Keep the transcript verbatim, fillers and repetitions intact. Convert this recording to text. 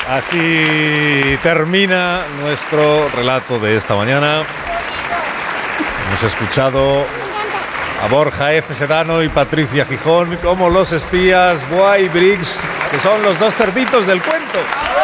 Así termina nuestro relato de esta mañana. Hemos escuchado a Borja F. Sedano y Patricia Gijón como los espías Bois y Briggs, que son los dos cerditos del cuento.